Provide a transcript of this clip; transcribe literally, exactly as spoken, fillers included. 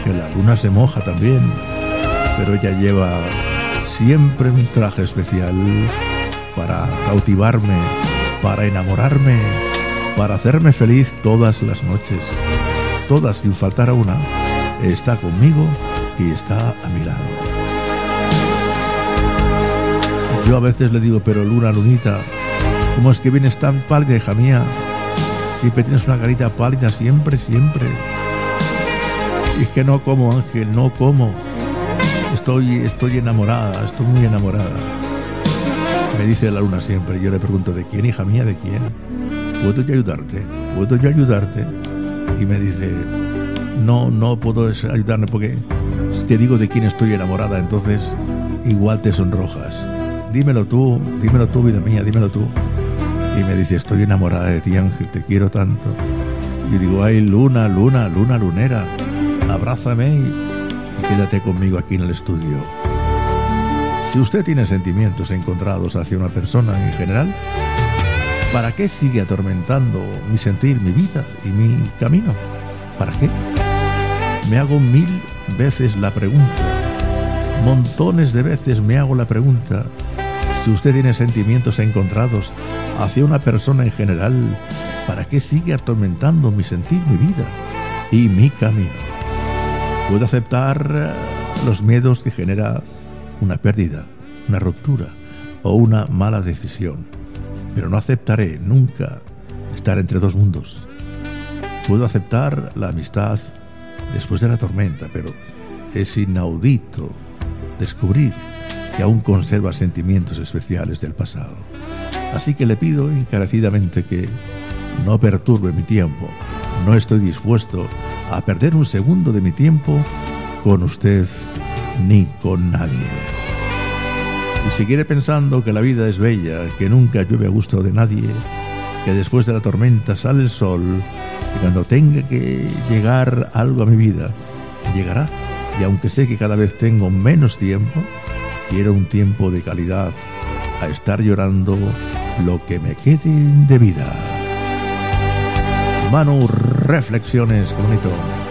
que la luna se moja también, pero ella lleva siempre un traje especial para cautivarme, para enamorarme, para hacerme feliz todas las noches. Todas, sin faltar a una, está conmigo y está a mi lado. Yo a veces le digo, pero luna, lunita, ¿cómo es que vienes tan pálida, hija mía? Siempre tienes una carita pálida, siempre, siempre. Y es que no como, Ángel, no como. Estoy, estoy enamorada, estoy muy enamorada. Me dice la luna siempre. Yo le pregunto, ¿de quién, hija mía, de quién? ¿Puedo yo ayudarte? ¿Puedo yo ayudarte? Y me dice, no, no puedo ayudarme porque si te digo de quién estoy enamorada, entonces igual te sonrojas. Dímelo tú, dímelo tú, vida mía, dímelo tú. Y me dice, estoy enamorada de ti, Ángel, te quiero tanto. Y digo, ay, luna, luna, luna lunera, abrázame y, y quédate conmigo aquí en el estudio. Si usted tiene sentimientos encontrados hacia una persona en general, ¿para qué sigue atormentando mi sentir, mi vida y mi camino? ¿Para qué? Me hago mil veces la pregunta, montones de veces me hago la pregunta. Si usted tiene sentimientos encontrados hacia una persona en general, ¿para qué sigue atormentando mi sentir, mi vida y mi camino? Puedo aceptar los miedos que genera una pérdida, una ruptura o una mala decisión, pero no aceptaré nunca estar entre dos mundos. Puedo aceptar la amistad después de la tormenta, pero es inaudito descubrir que aún conserva sentimientos especiales del pasado. Así que le pido encarecidamente que no perturbe mi tiempo. No estoy dispuesto a perder un segundo de mi tiempo con usted ni con nadie. Y si quiere pensando que la vida es bella, que nunca llueve a gusto de nadie, que después de la tormenta sale el sol, y cuando tenga que llegar algo a mi vida, llegará. Y aunque sé que cada vez tengo menos tiempo, quiero un tiempo de calidad a estar llorando lo que me quede de vida. Manu, reflexiones, qué bonito.